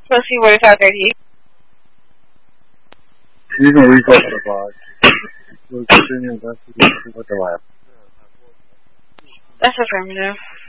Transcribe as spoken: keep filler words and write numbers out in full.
Pussy boy five thirty. You can reach out to the box. We'll continue investigating with the lab. That's affirmative.